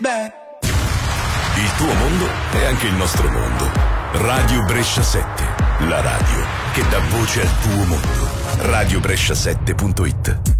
Il tuo mondo è anche il nostro mondo. Radio Brescia 7, la radio che dà voce al tuo mondo. radiobrescia7.it.